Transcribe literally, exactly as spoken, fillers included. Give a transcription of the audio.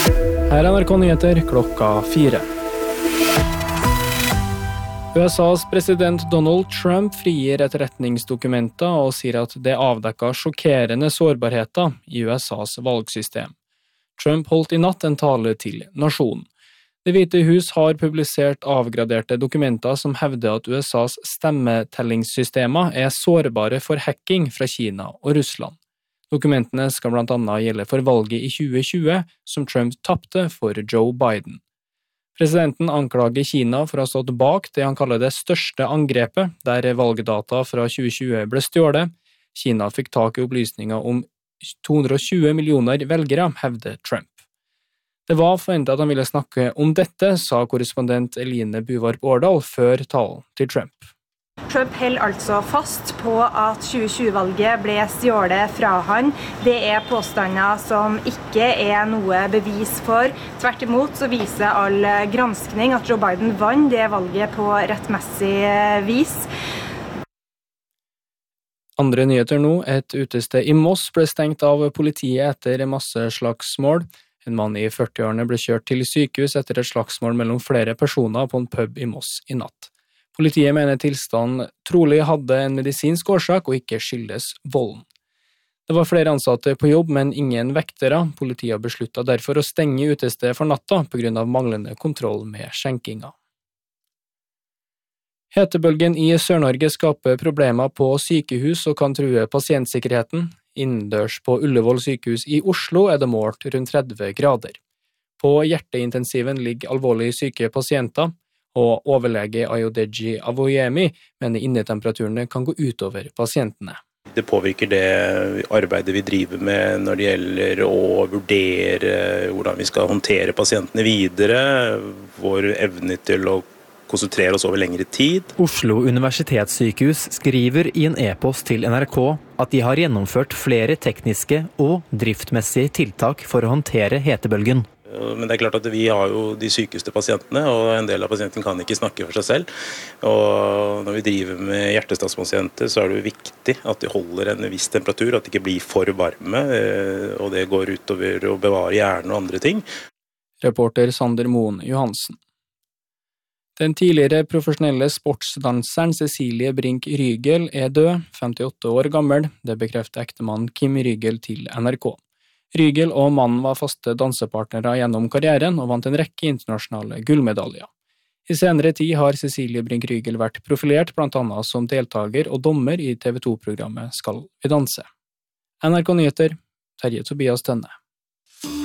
Her er N R K Nyheter klokka fire. U S A's president Donald Trump frigir etterretningsdokumenter og sier at det avdekker sjokkerende sårbarheter i U S A's valgsystem. Trump holdt i natt en tale til nasjonen. Det hvite hus har publisert avgraderte dokumenter som hevder at U S A's stemmetellingssystemer er sårbare for hacking fra Kina og Russland. Dokumentene skal blant annet gjelde for valget i tjue tjue, som Trump tappte for Joe Biden. Presidenten anklager Kina for å ha stått bak det han kaller det største angrepet, der valgdata fra tjue tjue ble stjålet. Kina fikk tak i opplysninger om to hundre og tjue millioner velgere, hevder Trump. Det var forventet at han ville snakke om dette, sa korrespondent Eline Buvarp Årdal før talen til Trump. Trump holder altså fast på at tjue tjue-valget ble stjålet fra han. Det er påstander som ikke er noe bevis for. Tvert imot så viser all granskning at Joe Biden vant det valget på rettmessig vis. Andre nyheter nå. Et utested i Moss ble stengt av politiet etter masse slagsmål. En mann i førtiårene ble kjørt til sykehus etter et slagsmål mellom flere personer på en pub i Moss i natt. Politiet mener tilstanden trolig hadde en medisinsk årsak og ikke skyldes volden. Det var flere ansatte på jobb, men ingen vektere. Politiet besluttet derfor å stenge utestedet for natta på grunn av manglende kontroll med skjenkinga. Hetebølgen i Sør-Norge skaper problemer på sykehus og kan true pasientsikkerheten. Innendørs på Ullevål sykehus i Oslo er det målt rundt tretti grader. På hjerteintensiven ligger alvorlig syke pasienter, og overlege Ayodeji Avoyemi mener innetemperaturene kan gå utover pasientene. Det påvirker det arbeidet vi driver med når det gjelder å vurdere hvordan vi skal håndtere pasientene videre, vår evne til å konsentrere oss over lengre tid. Oslo universitetssykehus skriver i en e-post til N R K at de har gjennomført flere tekniske og driftmessige tiltak for å håndtere hetebølgen. Men det er klart at vi har jo de sykeste pasientene, og en del av pasientene kan ikke snakke for seg selv. Og når vi driver med hjertestaspasienter, så er det jo viktig at de holder en viss temperatur, at de ikke blir for varme, og det går utover å bevare hjernen og andre ting. Reporter Sander Moen Johansen. Den tidligere profesjonelle sportsdanseren Cecilie Brink Rygel er død, femtiåtte år gammel. Det bekrefter ektemannen Kim Rygel til N R K. Rygel og mannen var faste dansepartnere gjennom karrieren og vant en rekke internasjonale gullmedaljer. I senere tid har Cecilie Brink Rygel vært profilert blant annet som deltager og dommer i T V to-programmet Skal vi danse. N R K Nyheter, Terje Tobias Tønne.